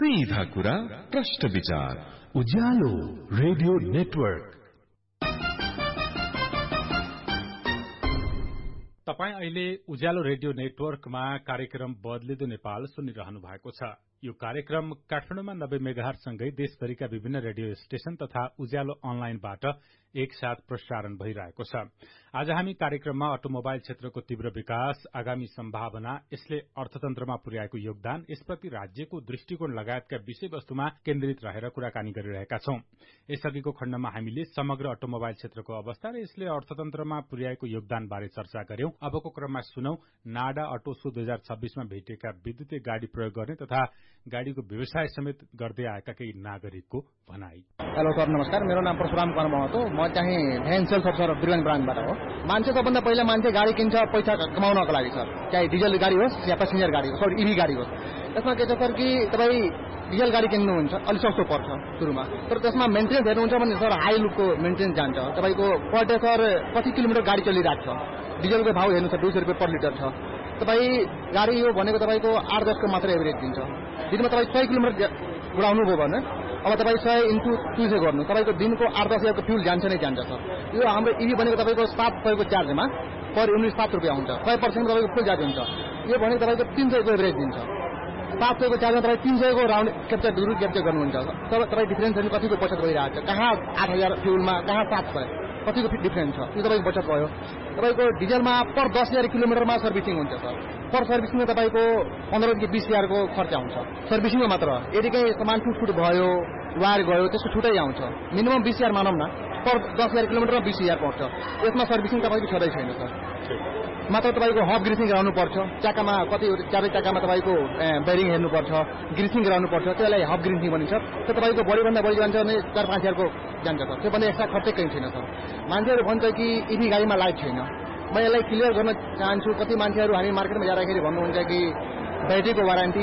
सीधा कुरा प्रश्न विचार उज्यालो रेडियो नेटवर्क। तपाई अहिले उज्यालो रेडियो नेटवर्कमा कार्यक्रम बदलिदो नेपाल सुनिरहनु भएको छ। यो कार्यक्रम काठमाडौँमा 90 मेगाहर्ज सँगै देशभरिका विभिन्न रेडियो स्टेशन तथा उज्यालो अनलाइनबाट एकसाथ प्रसारण भइरहेको छ। आज हामी कार्यक्रममा अटोमोबाइल क्षेत्रको तीव्र विकास, आगामी सम्भावना, यसले अर्थतन्त्रमा पुर्याएको योगदान, यसप्रति राज्यको दृष्टिकोण लगायतका विषयवस्तुमा केन्द्रित रहेर कुराकानी गरिरहेका छौं। यसअघिको खण्डमा हामीले समग्र अटोमोबाइल क्षेत्रको अवस्था र यसले अर्थतन्त्रमा पुर्याएको योगदान बारे चर्चा गर्यौं। अबको क्रममा सुनौ नाडा अटो शो 2026 मा भेटिएका विद्युतीय गाड़ी प्रयोग गर्ने तथा गाड़ीको व्यवसाय समेत गर्दै आएका केही नागरिकको भनाई। हेलो सर, नमस्कार। मेरो नाम परशुराम कुमार महतो। म चाहिँ भ्यान सेल्स अफिसर बिरगंज ब्रान्चबाट हो। मान्छे सबभन्दा पहिला मान्छे गाडी किन्छ पैसा कमाउनको लागि सर, चाहे डिजल गाडी होस् या पेसेन्जर गाडी होस्, सरी इभी गाडी होस्। त्यसमा के छ सर कि तपाईँ डिजल गाडी किन्नुहुन्छ अलिक सस्तो पर्छ सुरुमा, तर त्यसमा मेन्टेनेन्स हेर्नुहुन्छ भने सर हाई लुकको मेन्टेनेन्स जान्छ। तपाईँको पर डे सर कति किलोमिटर गाडी चलिरहेको छ, डिजलको भाउ हेर्नु सर 200 रुपियाँ पर लिटर छ। तपाईँ गाडी यो भनेको तपाईँको 8-10 को मात्र एभरेज दिन्छ। दिनमा तपाईँ 100 किलोमिटर उडाउनु भयो भने अब तपाईँ 100 × 200 गर्नु, तपाईँको दिनको 8-10 हजारको फ्युल जान्छ नै जान्छ सर। यो हाम्रो इभी भनेको तपाईँको 700 को चार्जमा पर युनिट 7 रुपियाँ हुन्छ, 100% तपाईँको फुल चार्ज हुन्छ। यो भनेको तपाईँको 300 को एभरेज दिन्छ। 700 को चार्जमा तपाईँ 300 को राउन्ड क्याप्चर गर्नुहुन्छ। तब तपाईँ डिफरेन्स हेर्नु कतिको बचत भइरहेको छ, कहाँ 8000 फ्युलमा कहाँ 700, कतिको डिफरेन्स छ, यो तपाईँको बचत भयो। तपाईँको डिजलमा पर 10,000 किलोमिटरमा सर्भिसिङ हुन्छ सर। पर सर्भिसिङमा तपाईँको 15 देखि 20,000 को खर्च आउँछ सर्भिसिङमा मात्र। यदि कहीँ सामान टुटफुट भयो, वायर गयो, त्यसको छुटै आउँछ। मिनिमम 20,000 मानौँ न, पर 10,000 किलोमिटरमा 20,000 पर्छ। यसमा सर्भिसिङ तपाईँको छँदै छैन सर। मात्र तपाईँको हब ग्रिसिङ गराउनु पर्छ। चाकामा कति चारै चाकामा तपाईँको बेरिङ हेर्नुपर्छ, ग्रिसिङ गराउनु पर्छ, त्यसलाई हब ग्रिसिङ भनिन्छ। त्यो तपाईँको बढीभन्दा बढी जान्छ भने 4-5 हजारको जान्छ सर। त्यो पनि एक्स्ट्रा खर्चै कहीँ छैन सर। मान्छेहरू भन्छ कि इभी गाडीमा लाइट छैन। म यसलाई क्लियर गर्न चाहन्छु। कति मान्छेहरू हामी मार्केटमा जाँदाखेरि भन्नुहुन्छ कि ब्याट्रीको वारेन्टी